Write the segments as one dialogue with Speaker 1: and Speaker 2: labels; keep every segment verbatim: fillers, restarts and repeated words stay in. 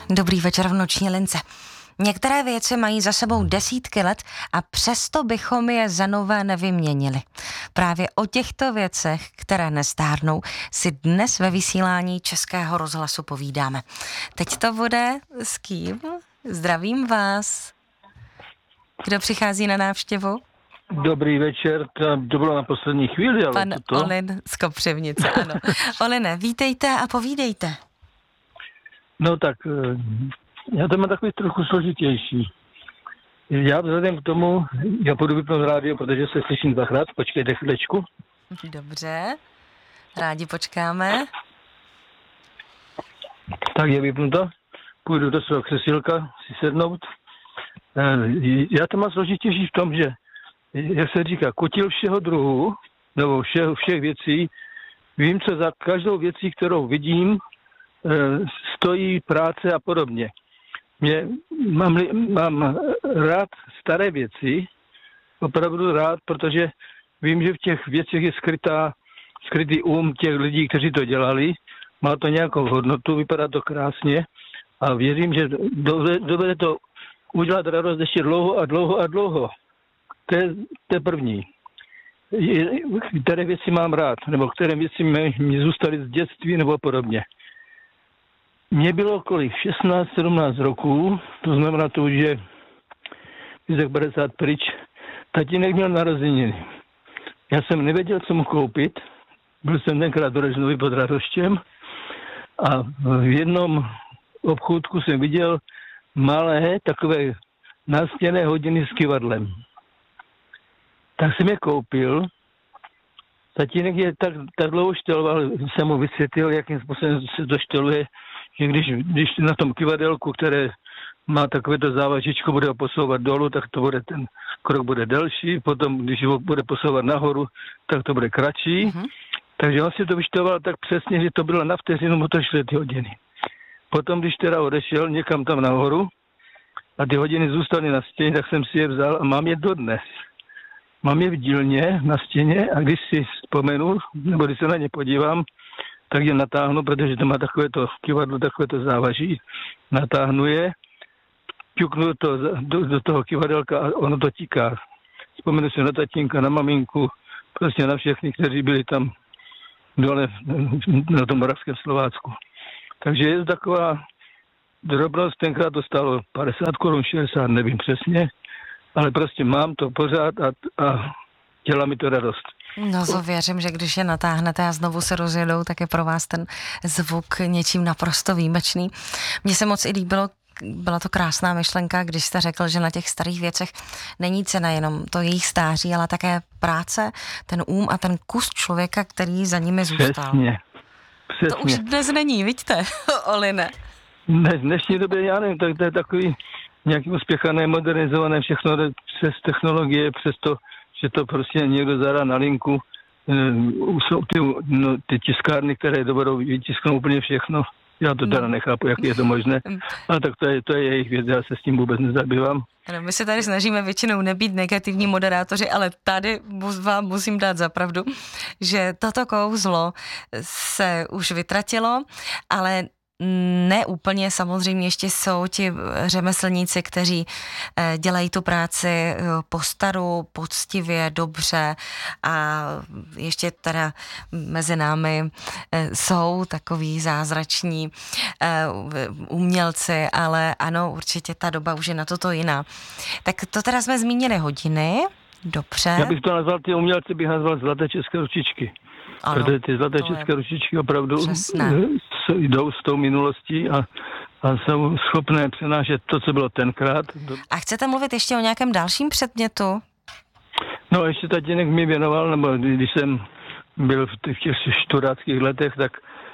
Speaker 1: Dobrý večer v Noční lince. Některé věci mají za sebou desítky let a přesto bychom je za nové nevyměnili. Právě o těchto věcech, které nestárnou, si dnes ve vysílání Českého rozhlasu povídáme. Teď to bude s kým? Zdravím vás. Kdo přichází na návštěvu?
Speaker 2: Dobrý večer, to bylo na poslední chvíli, ale
Speaker 1: Pan
Speaker 2: to...
Speaker 1: Olin z Kopřivnice, ano. Oline, vítejte a povídejte.
Speaker 2: No tak, já to mám takový trochu složitější. Já vzhledem k tomu, já půjdu vypnout rádio, protože se slyším dvakrát, počkejte chvílečku.
Speaker 1: Dobře, rádi počkáme.
Speaker 2: Tak je vypnuto, půjdu do svého křesílka si sednout. Já to mám složitější v tom, že, jak se říká, kutil všeho druhu, nebo všeho, všech věcí, vím, co za každou věcí, kterou vidím, stojí práce a podobně. Mě, mám, mám rád staré věci, opravdu rád, protože vím, že v těch věcech je skrytá, skrytý um těch lidí, kteří to dělali. Má to nějakou hodnotu, vypadá to krásně a věřím, že dovede to udělat radost ještě dlouho a dlouho a dlouho. To je, to je první. Které věci mám rád, nebo které věci mi zůstaly z dětství nebo podobně. Mně bylo kolik? šestnáct sedmnáct roků, to znamená to, že víc padesát pryč, tatínek měl narozeniny. Já jsem nevěděl, co mu koupit. Byl jsem tenkrát do Režnovy pod Radoštěm a v jednom obchůdku jsem viděl malé takové nástěnné hodiny s kyvadlem. Tak jsem je koupil. Tatínek je tak, tak dlouho šteloval, jsem mu vysvětlil, jakým způsobem se to šteluje, že když, když na tom kyvadelku, které má takovéto závažičko, bude ho posouvat dolů, tak to bude, ten krok bude delší, potom když ho bude posouvat nahoru, tak to bude kratší. Mm-hmm. Takže on si to vyštoval tak přesně, že to bylo na vteřinu, mu to šly ty hodiny. Potom, když teda odešel někam tam nahoru a ty hodiny zůstaly na stěně, tak jsem si je vzal a mám je dodnes. Mám je v dílně na stěně a když si vzpomenu, nebo když se na ně podívám, tak je natáhnu, protože to má takovéto kyvadlo, takovéto závaží. Natáhnu je, ťuknu to do, do toho kyvadelka a ono to tíká. Vzpomenu si na tatínka, na maminku, prostě na všechny, kteří byli tam dole na tom Moravském Slovácku. Takže je to taková drobnost, tenkrát to stálo padesát korun, šedesát, nevím přesně, ale prostě mám to pořád a, a dělá mi to radost.
Speaker 1: No to věřím, že když je natáhnete a znovu se rozjedou, tak je pro vás ten zvuk něčím naprosto výjimečný. Mně se moc i líbilo, byla to krásná myšlenka, když jste řekl, že na těch starých věcech není cena jenom to jejich stáří, ale také práce, ten um a ten kus člověka, který za nimi zůstal.
Speaker 2: Přesně. Přesně.
Speaker 1: To už dnes není, vidíte, Oline.
Speaker 2: Ne, v dnešní době, já nevím, tak to je takový nějaký uspěchané, modernizované, všechno přes technologie, přes to, že to prostě někdo zadá na linku. Jsou ty, no, ty tiskárny, které dovedou vytisknout úplně všechno. Já to teda nechápu, jak je to možné. Ale tak to je, to je jejich věc, já se s tím vůbec nezabývám.
Speaker 1: Ano, my se tady snažíme většinou nebýt negativní moderátoři, ale tady vám musím dát za pravdu, že toto kouzlo se už vytratilo, ale ne úplně, samozřejmě ještě jsou ti řemeslníci, kteří dělají tu práci po staru, poctivě, dobře a ještě teda mezi námi jsou takový zázrační umělci, ale ano, určitě ta doba už je na toto jiná. Tak to teda jsme zmínili hodiny, dobře.
Speaker 2: Já bych to nazval, ty umělci bych nazval zlaté české ručičky. Ano, protože ty zlaté české je... ručičky opravdu jdou s tou minulostí a, a jsou schopné přenášet to, co bylo tenkrát.
Speaker 1: A chcete mluvit ještě o nějakém dalším předmětu?
Speaker 2: No, ještě tatínek mi věnoval, nebo když jsem byl v těch študáckých letech, tak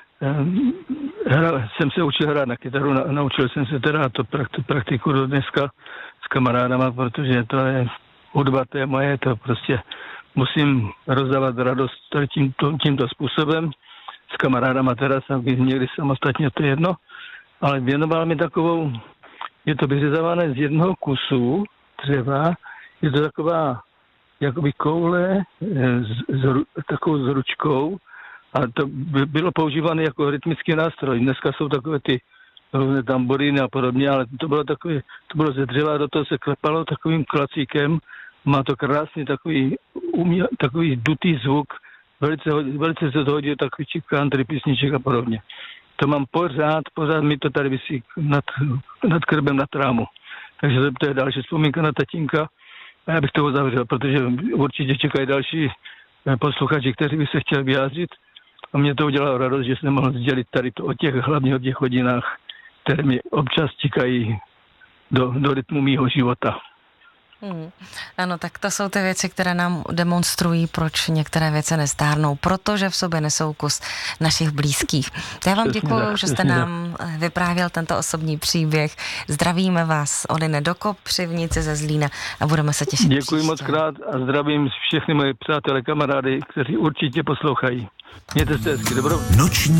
Speaker 2: eh, hra, jsem se učil hrát na kytaru, na, naučil jsem se teda to praktiku do dneska s kamarádama, protože to je hudba, to je moje, to prostě musím rozdávat radost tímto, tímto způsobem. S kamarádama teda jsem někdy samostatně, to je jedno, ale věnoval mi takovou, je to vyřezávané z jednoho kusu dřeva, je to taková jakoby koule s, s, takovou s ručkou a to by bylo používané jako rytmický nástroj. Dneska jsou takové ty různé tamboríny a podobně, ale to bylo takové, to bylo ze dřeva, do toho se klepalo takovým klacíkem, má to krásný takový, umě, takový dutý zvuk, velice, velice se to hodí takový country písniček a podobně. To mám pořád, pořád mi to tady visí nad, nad krbem na trámu. Takže to je další vzpomínka na tatínka a já bych toho zavřel, protože určitě čekají další posluchači, kteří by se chtěli vyjádřit. A mě to udělalo radost, že jsem mohl sdělit tady to o těch, hlavně o těch hodinách, které mi občas čekají do, do rytmu mýho života.
Speaker 1: Hmm. Ano, tak to jsou ty věci, které nám demonstrují, proč některé věci nestárnou, protože v sobě nesou kus našich blízkých. Já vám děkuju, že jste nám vyprávěl tento osobní příběh. Zdravíme vás, Odine do Kopřivnice ze Zlína a budeme se těšit.
Speaker 2: Děkuji moc krát a zdravím všechny moje přátelé, kamarády, kteří určitě poslouchají. Mějte se hezky, dobrou. Noční